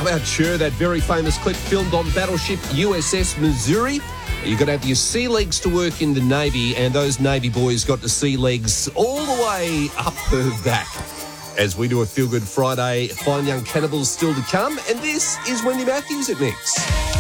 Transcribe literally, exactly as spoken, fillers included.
How about Cher, that very famous clip filmed on battleship U S S Missouri? You've got to have your sea legs to work in the Navy, and those Navy boys got the sea legs all the way up her back. As we do a Feel Good Friday, Fine Young Cannibals still to come, and this is Wendy Matthews at Mix.